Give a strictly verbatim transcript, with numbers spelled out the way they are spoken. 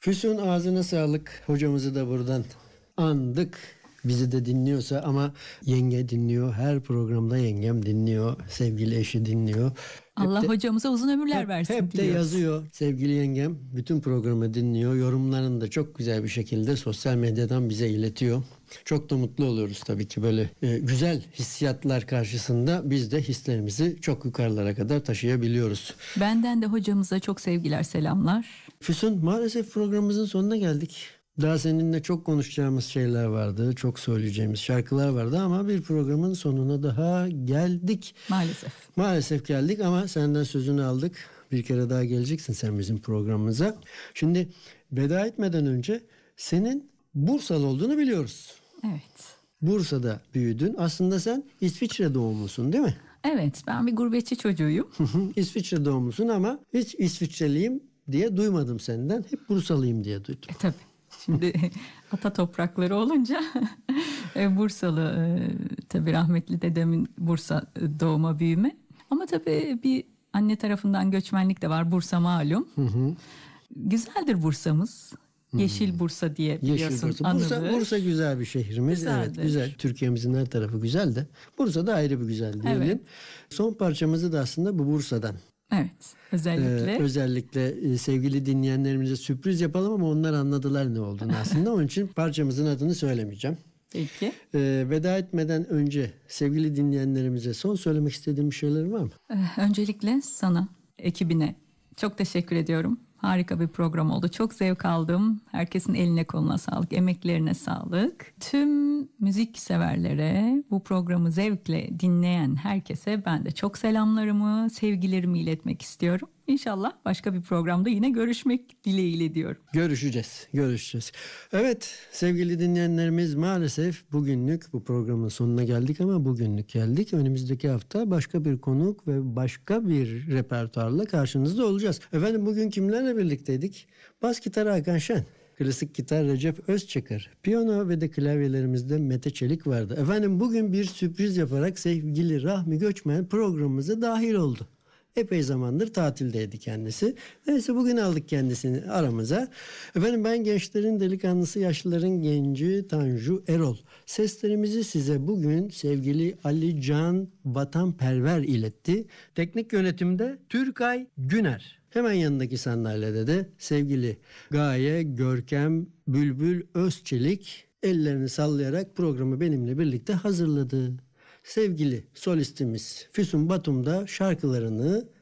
Füsun, ağzına sağlık. Hocamızı da buradan andık. Bizi de dinliyorsa, ama yenge dinliyor. Her programda yengem dinliyor. Sevgili eşi dinliyor. Allah de, hocamıza uzun ömürler hep, versin hep de diliyoruz. yazıyor. Sevgili yengem bütün programı dinliyor. Yorumlarını da çok güzel bir şekilde sosyal medyadan bize iletiyor. Çok da mutlu oluyoruz tabii ki böyle e, güzel hissiyatlar karşısında biz de hislerimizi çok yukarılara kadar taşıyabiliyoruz. Benden de hocamıza çok sevgiler, selamlar. Füsun, maalesef programımızın sonuna geldik. Daha seninle çok konuşacağımız şeyler vardı, çok söyleyeceğimiz şarkılar vardı ama bir programın sonuna daha geldik. Maalesef. Maalesef geldik ama senden sözünü aldık. Bir kere daha geleceksin sen bizim programımıza. Şimdi veda etmeden önce senin Bursalı olduğunu biliyoruz. Evet. Bursa'da büyüdün. Aslında sen İsviçre doğumlusun, değil mi? Evet, ben bir gurbetçi çocuğuyum. İsviçre doğumlusun ama hiç İsviçreliyim diye duymadım senden. Hep Bursalıyım diye duydum. E, tabii. Şimdi ata toprakları olunca e, Bursalı, e, tabii rahmetli dedemin Bursa doğuma büyüme. Ama tabii bir anne tarafından göçmenlik de var. Bursa malum. Hı hı. Güzeldir Bursa'mız. Yeşil Bursa diye biliyorsun. Yeşil Bursa. Bursa, Bursa güzel bir şehrimiz. Güzeldir. Evet, güzel. Türkiye'mizin her tarafı güzel de Bursa da ayrı bir güzel diyelim. Evet. Son parçamızı da aslında bu Bursa'dan. Evet, özellikle. Ee, özellikle e, sevgili dinleyenlerimize sürpriz yapalım ama onlar anladılar ne olduğunu aslında. Onun için parçamızın adını söylemeyeceğim. Peki. Ee, veda etmeden önce sevgili dinleyenlerimize son söylemek istediğim bir şeyler var mı? Ee, öncelikle sana, ekibine çok teşekkür ediyorum. Harika bir program oldu. Çok zevk aldım. Herkesin eline koluna sağlık, emeklerine sağlık. Tüm müzik severlere, bu programı zevkle dinleyen herkese ben de çok selamlarımı, sevgilerimi iletmek istiyorum. İnşallah başka bir programda yine görüşmek dileğiyle diyorum. Görüşeceğiz, görüşeceğiz. Evet sevgili dinleyenlerimiz, maalesef bugünlük bu programın sonuna geldik ama bugünlük geldik. Önümüzdeki hafta başka bir konuk ve başka bir repertuarla karşınızda olacağız. Efendim bugün kimlerle birlikteydik? Bas gitar Hakan Şen. Klasik gitar Recep Özçakır. Piyano ve de klavyelerimizde Mete Çelik vardı. Efendim bugün bir sürpriz yaparak sevgili Rahmi Göçmen programımıza dahil oldu. Epey zamandır tatildeydi kendisi. Neyse bugün aldık kendisini aramıza. Efendim ben gençlerin delikanlısı, yaşlıların genci Tanju Erol. Seslerimizi size bugün sevgili Ali Can Vatanperver iletti. Teknik yönetimde Türkay Güner. Hemen yanındaki sandalyede de sevgili Gaye Görkem Bülbül Özçelik ellerini sallayarak programı benimle birlikte hazırladı. Sevgili solistimiz Füsun Batum da şarkılarını